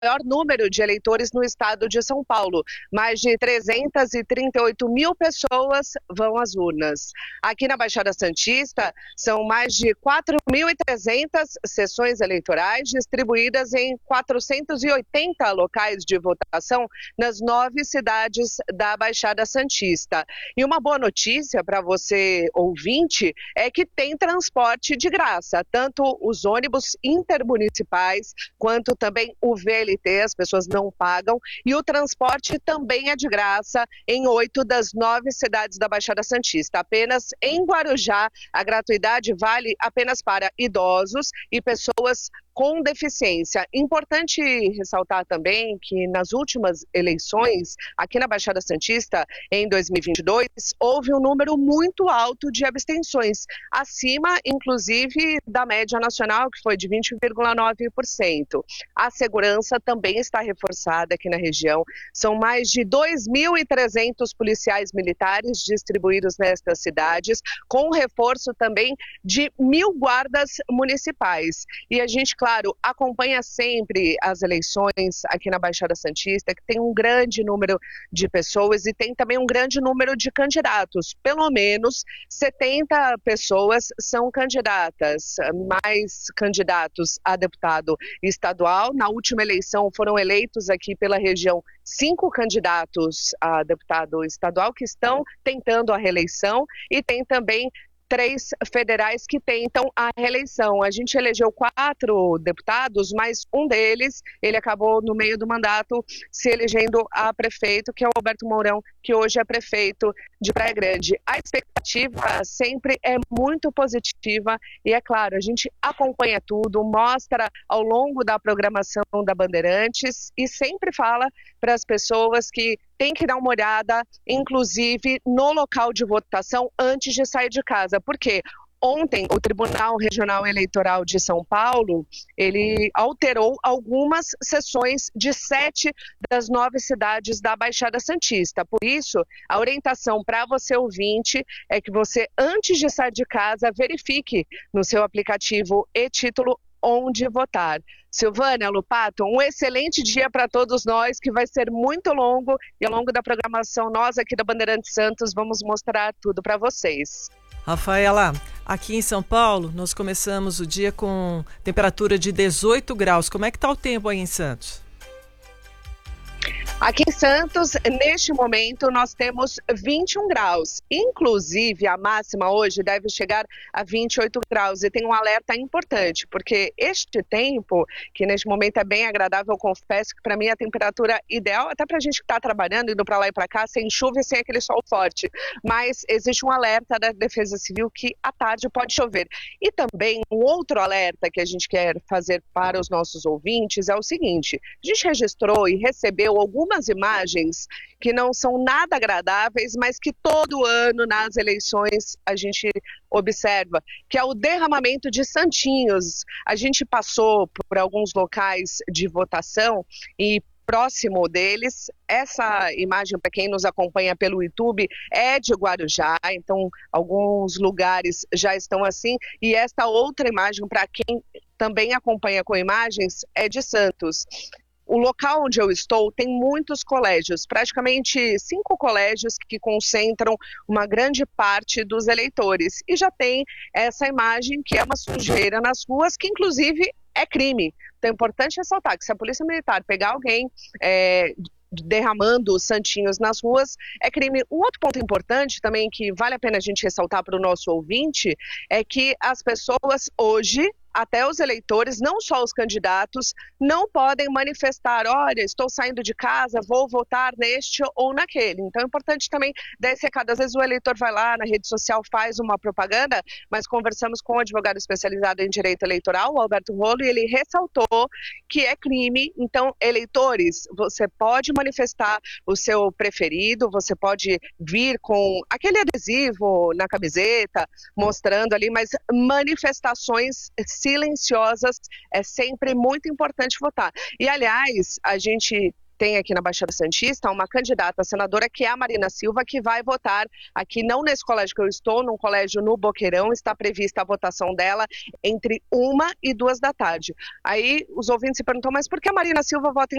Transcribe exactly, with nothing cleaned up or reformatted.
maior número de eleitores no estado de São Paulo. Mais de trezentas e trinta e oito mil pessoas vão às urnas. Aqui na Baixada Santista, são mais de quatro mil e trezentas sessões eleitorais distribuídas em quatrocentos e oitenta locais de votação nas nove cidades da Baixada Santista. E uma boa notícia para você, ouvinte, é que tem transporte de graça, tanto os ônibus intermunicipais quanto também o V L T, as pessoas não pagam, e o transporte também é de graça em oito das nove cidades da Baixada Santista. Apenas em Guarujá, a gratuidade vale apenas para idosos e pessoas com deficiência. Importante ressaltar também que nas últimas eleições, aqui na Baixada Santista, em dois mil e vinte e dois, houve um número muito alto de abstenções, acima, inclusive, da média nacional, que foi de vinte vírgula nove por cento. A segurança também está reforçada aqui na região. São mais de dois mil e trezentos policiais militares distribuídos nestas cidades, com reforço também de mil guardas municipais. E a gente, claro, acompanha sempre as eleições aqui na Baixada Santista, que tem um grande número de pessoas e tem também um grande número de candidatos. Pelo menos setenta pessoas são candidatas, mais candidatos a deputado estadual. Na última eleição foram eleitos aqui pela região cinco candidatos a deputado estadual que estão tentando a reeleição, e tem também três federais que tentam a reeleição. A gente elegeu quatro deputados, mas um deles, ele acabou no meio do mandato se elegendo a prefeito, que é o Alberto Mourão, que hoje é prefeito de Praia Grande. A expectativa sempre é muito positiva e, é claro, a gente acompanha tudo, mostra ao longo da programação da Bandeirantes e sempre fala para as pessoas que tem que dar uma olhada, inclusive, no local de votação antes de sair de casa. Por quê? Ontem, o Tribunal Regional Eleitoral de São Paulo, ele alterou algumas sessões de sete das nove cidades da Baixada Santista. Por isso, a orientação para você ouvinte é que você, antes de sair de casa, verifique no seu aplicativo e-Título onde votar. Silvânia, Lupato, um excelente dia para todos nós, que vai ser muito longo, e ao longo da programação nós aqui da Bandeirantes Santos vamos mostrar tudo para vocês. Rafaela, aqui em São Paulo nós começamos o dia com temperatura de dezoito graus. Como é que está o tempo aí em Santos? Aqui em Santos, neste momento, nós temos vinte e um graus. Inclusive, a máxima hoje deve chegar a vinte e oito graus. E tem um alerta importante, porque este tempo, que neste momento é bem agradável, eu confesso que para mim é a temperatura ideal, até para a gente que está trabalhando, indo para lá e para cá, sem chuva e sem aquele sol forte. Mas existe um alerta da Defesa Civil que à tarde pode chover. E também um outro alerta que a gente quer fazer para os nossos ouvintes é o seguinte: a gente registrou e recebeu algumas imagens que não são nada agradáveis, mas que todo ano nas eleições a gente observa, que é o derramamento de santinhos. A gente passou por alguns locais de votação e próximo deles, essa imagem, para quem nos acompanha pelo YouTube, é de Guarujá, então alguns lugares já estão assim, e esta outra imagem, para quem também acompanha com imagens, é de Santos. O local onde eu estou tem muitos colégios, praticamente cinco colégios que concentram uma grande parte dos eleitores. E já tem essa imagem que é uma sujeira nas ruas, que inclusive é crime. Então é importante ressaltar que se a Polícia Militar pegar alguém é, derramando santinhos nas ruas, é crime. Um outro ponto importante também que vale a pena a gente ressaltar para o nosso ouvinte é que as pessoas hoje, até os eleitores, não só os candidatos, não podem manifestar: olha, estou saindo de casa, vou votar neste ou naquele. Então é importante também dar esse recado. Às vezes o eleitor vai lá na rede social, faz uma propaganda, mas conversamos com um advogado especializado em direito eleitoral, o Alberto Rolo, e ele ressaltou que é crime. Então, eleitores, você pode manifestar o seu preferido, você pode vir com aquele adesivo na camiseta, mostrando ali, mas manifestações silenciosas, é sempre muito importante votar. E, aliás, a gente tem aqui na Baixada Santista uma candidata a senadora, que é a Marina Silva, que vai votar aqui, não nesse colégio que eu estou, num colégio no Boqueirão. Está prevista a votação dela entre uma e duas da tarde. Aí os ouvintes se perguntam, mas por que a Marina Silva vota em